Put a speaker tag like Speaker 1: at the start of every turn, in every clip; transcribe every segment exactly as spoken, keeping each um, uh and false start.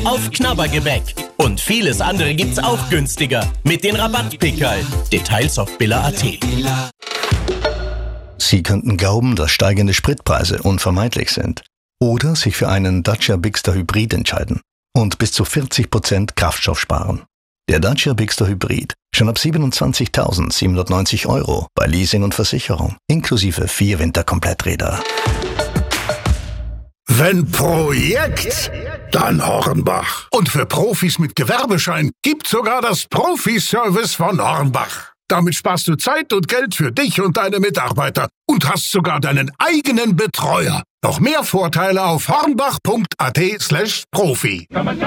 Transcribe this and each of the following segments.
Speaker 1: auf Knabbergebäck. Und vieles andere gibt's auch günstiger mit den Rabattpickerl. Details auf billa punkt at.
Speaker 2: Sie könnten glauben, dass steigende Spritpreise unvermeidlich sind. Oder sich für einen Dacia Bigster Hybrid entscheiden und bis zu vierzig Prozent Kraftstoff sparen. Der Dacia Bigster Hybrid schon ab siebenundzwanzigtausendsiebenhundertneunzig Euro bei Leasing und Versicherung, inklusive vier Winterkompletträder.
Speaker 3: Wenn Projekt, dann Hornbach. Und für Profis mit Gewerbeschein gibt sogar das Profiservice von Hornbach. Damit sparst du Zeit und Geld für dich und deine Mitarbeiter und hast sogar deinen eigenen Betreuer. Noch mehr Vorteile auf hornbach punkt at slash profi.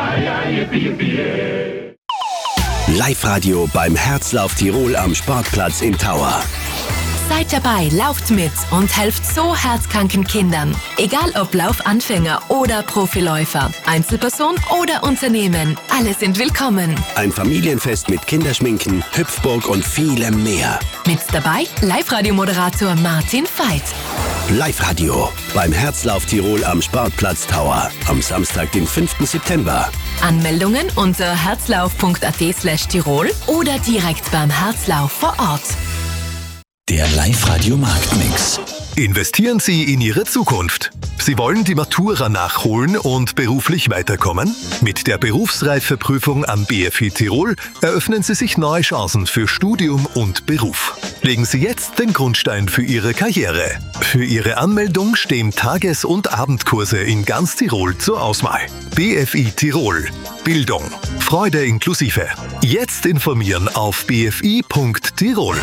Speaker 4: Live-Radio beim Herzlauf Tirol am Sportplatz in Tauer.
Speaker 5: Seid dabei, lauft mit und helft so herzkranken Kindern. Egal ob Laufanfänger oder Profiläufer, Einzelperson oder Unternehmen, alle sind willkommen.
Speaker 4: Ein Familienfest mit Kinderschminken, Hüpfburg und vielem mehr.
Speaker 5: Mit dabei Live-Radio-Moderator Martin Veit.
Speaker 4: Live-Radio beim Herzlauf Tirol am Sportplatz Tauer. Am Samstag, den fünften September.
Speaker 5: Anmeldungen unter herzlauf punkt at slash Tirol oder direkt beim Herzlauf vor Ort.
Speaker 6: Der Live-Radio-Marktmix.
Speaker 7: Investieren Sie in Ihre Zukunft. Sie wollen die Matura nachholen und beruflich weiterkommen? Mit der Berufsreifeprüfung am B F I Tirol eröffnen Sie sich neue Chancen für Studium und Beruf. Legen Sie jetzt den Grundstein für Ihre Karriere. Für Ihre Anmeldung stehen Tages- und Abendkurse in ganz Tirol zur Auswahl. B F I Tirol. Bildung. Freude inklusive. Jetzt informieren auf b f i punkt tirol.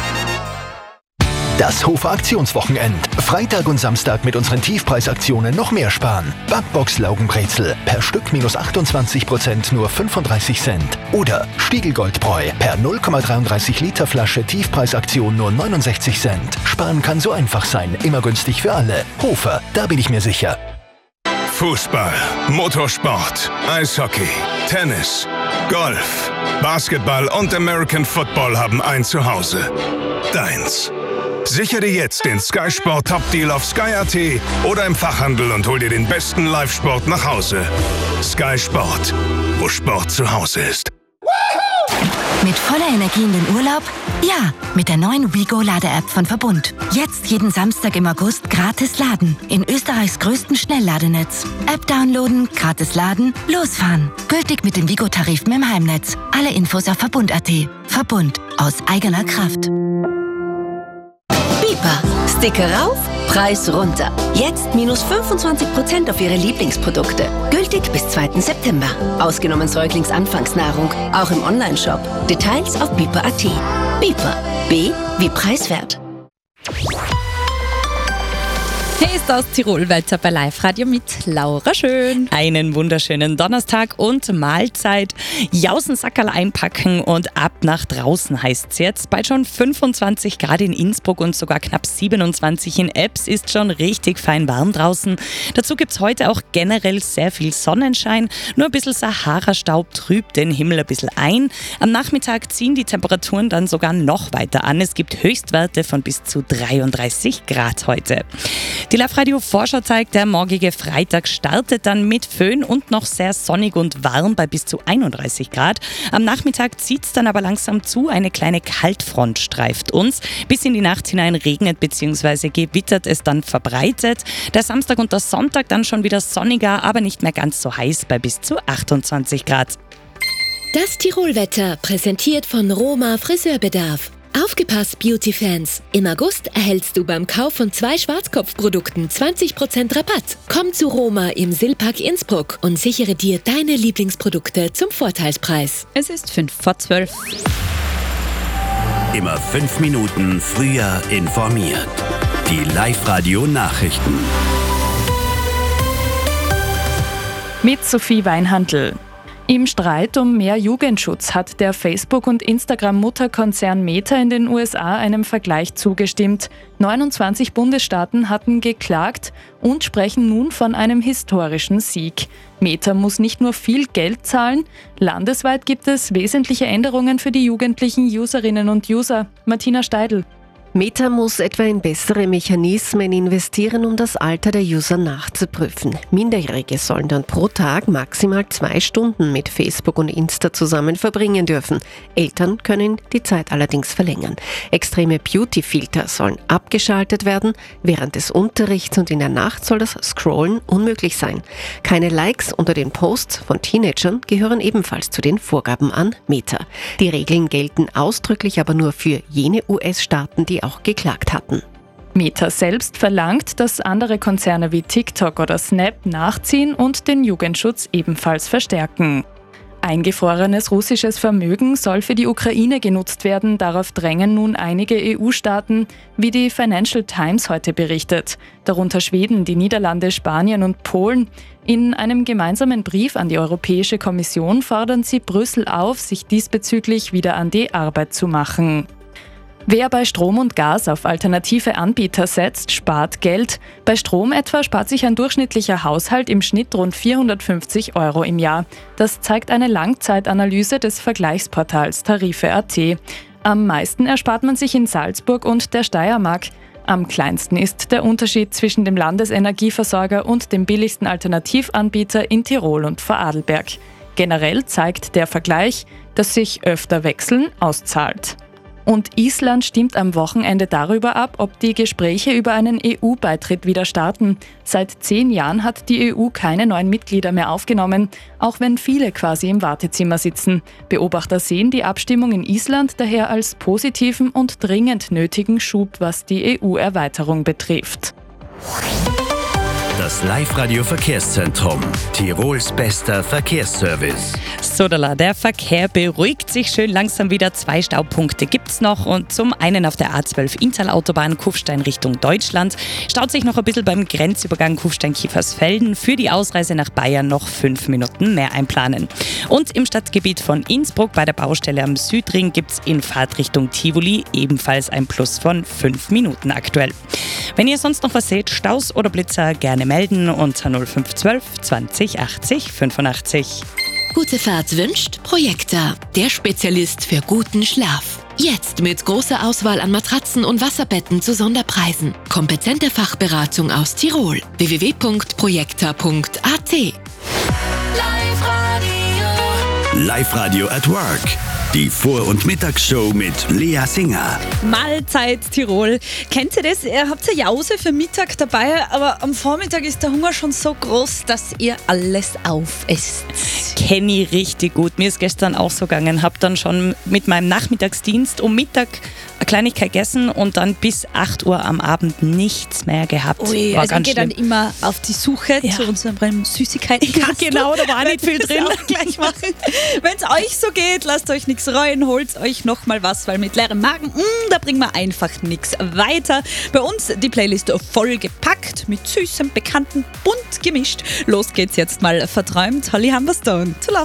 Speaker 8: Das Hofer Aktionswochenend. Freitag und Samstag mit unseren Tiefpreisaktionen noch mehr sparen. Backbox Laugenbrezel per Stück minus achtundzwanzig Prozent nur fünfunddreißig Cent. Oder Stiegelgoldbräu per null Komma dreiunddreißig Liter Flasche Tiefpreisaktion nur neunundsechzig Cent. Sparen kann so einfach sein, immer günstig für alle. Hofer, da bin ich mir sicher.
Speaker 9: Fußball, Motorsport, Eishockey, Tennis, Golf, Basketball und American Football haben ein Zuhause. Deins. Sichere dir jetzt den Sky Sport Top Deal auf sky punkt at oder im Fachhandel und hol dir den besten Live-Sport nach Hause. Sky Sport, wo Sport zu Hause ist.
Speaker 10: Mit voller Energie in den Urlaub? Ja, mit der neuen WeGo-Lade-App von Verbund. Jetzt jeden Samstag im August gratis laden. In Österreichs größten Schnellladenetz. App downloaden, gratis laden, losfahren. Gültig mit den WeGo-Tarifen im Heimnetz. Alle Infos auf verbund punkt at. Verbund. Aus eigener Kraft.
Speaker 11: Bipa. Sticker rauf, Preis runter. Jetzt minus fünfundzwanzig Prozent auf Ihre Lieblingsprodukte. Gültig bis zweiten September. Ausgenommen Säuglingsanfangsnahrung. Auch im Onlineshop. Details auf bipa punkt at. Bipa. B wie preiswert.
Speaker 12: Hier ist aus Tirol weiter bei Live-Radio mit Laura Schön.
Speaker 13: Einen wunderschönen Donnerstag und Mahlzeit. Jausensackerl einpacken und ab nach draußen heißt es jetzt. Bei schon fünfundzwanzig Grad in Innsbruck und sogar knapp siebenundzwanzig in Ebbs ist schon richtig fein warm draußen. Dazu gibt es heute auch generell sehr viel Sonnenschein. Nur ein bisschen Sahara-Staub trübt den Himmel ein bisschen ein. Am Nachmittag ziehen die Temperaturen dann sogar noch weiter an. Es gibt Höchstwerte von bis zu dreiunddreißig Grad heute. Die Live-Radio-Vorschau zeigt, der morgige Freitag startet dann mit Föhn und noch sehr sonnig und warm bei bis zu einunddreißig Grad. Am Nachmittag zieht es dann aber langsam zu, eine kleine Kaltfront streift uns. Bis in die Nacht hinein regnet bzw. gewittert es dann verbreitet. Der Samstag und der Sonntag dann schon wieder sonniger, aber nicht mehr ganz so heiß bei bis zu achtundzwanzig Grad.
Speaker 14: Das Tirolwetter präsentiert von Roma Friseurbedarf. Aufgepasst, Beauty-Fans! Im August erhältst du beim Kauf von zwei Schwarzkopfprodukten zwanzig Prozent Rabatt. Komm zu Roma im Silpark Innsbruck und sichere dir deine Lieblingsprodukte zum Vorteilspreis.
Speaker 12: Es ist fünf vor zwölf.
Speaker 4: Immer fünf Minuten früher informiert. Die Live-Radio-Nachrichten.
Speaker 15: Mit Sophie Weinhandl. Im Streit um mehr Jugendschutz hat der Facebook- und Instagram-Mutterkonzern Meta in den U S A einem Vergleich zugestimmt. neunundzwanzig Bundesstaaten hatten geklagt und sprechen nun von einem historischen Sieg. Meta muss nicht nur viel Geld zahlen, landesweit gibt es wesentliche Änderungen für die jugendlichen Userinnen und User. Martina Steidl.
Speaker 16: Meta muss etwa in bessere Mechanismen investieren, um das Alter der User nachzuprüfen. Minderjährige sollen dann pro Tag maximal zwei Stunden mit Facebook und Insta zusammen verbringen dürfen. Eltern können die Zeit allerdings verlängern. Extreme Beauty-Filter sollen abgeschaltet werden. Während des Unterrichts und in der Nacht soll das Scrollen unmöglich sein. Keine Likes unter den Posts von Teenagern gehören ebenfalls zu den Vorgaben an Meta. Die Regeln gelten ausdrücklich aber nur für jene U S-Staaten, die auch geklagt hatten.
Speaker 15: Meta selbst verlangt, dass andere Konzerne wie TikTok oder Snap nachziehen und den Jugendschutz ebenfalls verstärken. Eingefrorenes russisches Vermögen soll für die Ukraine genutzt werden. Darauf drängen nun einige E U-Staaten, wie die Financial Times heute berichtet. Darunter Schweden, die Niederlande, Spanien und Polen. In einem gemeinsamen Brief an die Europäische Kommission fordern sie Brüssel auf, sich diesbezüglich wieder an die Arbeit zu machen. Wer bei Strom und Gas auf alternative Anbieter setzt, spart Geld. Bei Strom etwa spart sich ein durchschnittlicher Haushalt im Schnitt rund vierhundertfünfzig Euro im Jahr. Das zeigt eine Langzeitanalyse des Vergleichsportals Tarife Punkt at. Am meisten erspart man sich in Salzburg und der Steiermark. Am kleinsten ist der Unterschied zwischen dem Landesenergieversorger und dem billigsten Alternativanbieter in Tirol und Vorarlberg. Generell zeigt der Vergleich, dass sich öfter wechseln auszahlt. Und Island stimmt am Wochenende darüber ab, ob die Gespräche über einen E U-Beitritt wieder starten. Seit zehn Jahren hat die E U keine neuen Mitglieder mehr aufgenommen, auch wenn viele quasi im Wartezimmer sitzen. Beobachter sehen die Abstimmung in Island daher als positiven und dringend nötigen Schub, was die E U-Erweiterung betrifft.
Speaker 4: Das Live-Radio-Verkehrszentrum. Tirols bester Verkehrsservice.
Speaker 13: Sodala, der Verkehr beruhigt sich schön langsam wieder. Zwei Staupunkte gibt's noch. Und zum einen auf der A zwölf Inntal-Autobahn Kufstein Richtung Deutschland staut sich noch ein bisschen beim Grenzübergang Kufstein-Kiefersfelden. Für die Ausreise nach Bayern noch fünf Minuten mehr einplanen. Und im Stadtgebiet von Innsbruck bei der Baustelle am Südring gibt's in Fahrtrichtung Tivoli ebenfalls ein Plus von fünf Minuten aktuell. Wenn ihr sonst noch was seht, Staus oder Blitzer, gerne melden unter null fünf eins zwei zwanzig achtzig fünfundachtzig.
Speaker 14: Gute Fahrt wünscht Projekta, der Spezialist für guten Schlaf. Jetzt mit großer Auswahl an Matratzen und Wasserbetten zu Sonderpreisen. Kompetente Fachberatung aus Tirol. w w w punkt projekta punkt a t.
Speaker 4: Live-Radio at Work. Die Vor- und Mittagsshow mit Lea Singer.
Speaker 12: Mahlzeit Tirol. Kennt ihr das? Ihr habt eine Jause für Mittag dabei, aber am Vormittag ist der Hunger schon so groß, dass ihr alles aufesst.
Speaker 13: Kenn ich richtig gut. Mir ist gestern auch so gegangen. Hab dann schon mit meinem Nachmittagsdienst um Mittag eine Kleinigkeit gegessen und dann bis acht Uhr am Abend nichts mehr gehabt.
Speaker 12: Ui,
Speaker 13: war
Speaker 12: also
Speaker 13: ganz
Speaker 12: ich gehe
Speaker 13: schlimm.
Speaker 12: dann immer auf die Suche
Speaker 13: Ja.
Speaker 12: zu unserem Süßigkeitenkastel.
Speaker 13: Genau, da war nicht viel
Speaker 12: Das
Speaker 13: drin.
Speaker 12: auch gleich machen. Wenn es euch so geht, lasst euch nichts reuen, holt euch noch mal was, weil mit leerem Magen, mh, da bringen wir einfach nichts weiter. Bei uns die Playlist voll gepackt mit Süßem, Bekannten, bunt gemischt. Los geht's jetzt mal verträumt. Holly Humberstone. Zu laufen.